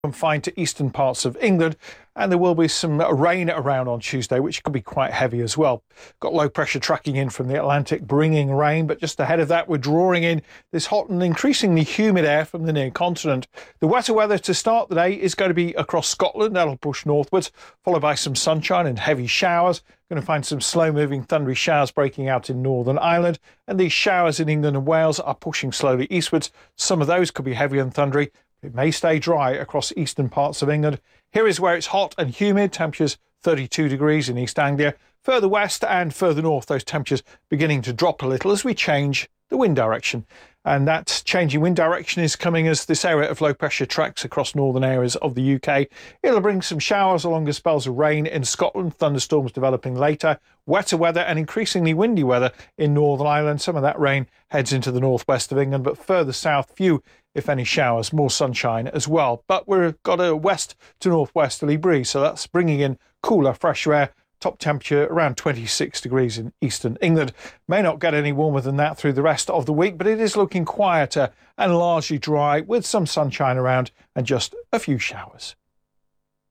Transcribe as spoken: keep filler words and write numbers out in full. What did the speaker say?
confined to eastern parts of England, and there will be some rain around on Tuesday, which could be quite heavy as well. Got low pressure tracking in from the Atlantic, bringing rain, but just ahead of that, we're drawing in this hot and increasingly humid air from the near continent. The wetter weather to start the day is going to be across Scotland. That'll push northwards, followed by some sunshine and heavy showers. Going to find some slow-moving thundery showers breaking out in Northern Ireland, and these showers in England and Wales are pushing slowly eastwards. Some of those could be heavy and thundery. It may stay dry across eastern parts of England. Here is where it's hot and humid, temperatures thirty-two degrees in East Anglia. Further west and further north, those temperatures beginning to drop a little as we change the wind direction. And that changing wind direction is coming as this area of low pressure tracks across northern areas of the U K. It'll bring some showers along with spells of rain in Scotland, thunderstorms developing later, wetter weather and increasingly windy weather in Northern Ireland. Some of that rain heads into the northwest of England, but further south, few, if any, showers, more sunshine as well. But we've got a west to northwesterly breeze, so that's bringing in cooler, fresh air. Top temperature around twenty-six degrees in eastern England. May not get any warmer than that through the rest of the week, but it is looking quieter and largely dry with some sunshine around and just a few showers.